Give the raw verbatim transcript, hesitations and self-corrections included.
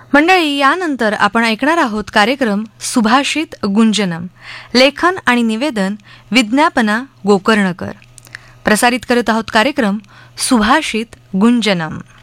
मंडळी, यानंतर आपण ऐकणार आहोत कार्यक्रम सुभाषित गुंजनम. लेखन आणि निवेदन विज्ञापना गोकर्णकर. प्रसारित करत आहोत कार्यक्रम सुभाषित गुंजनम.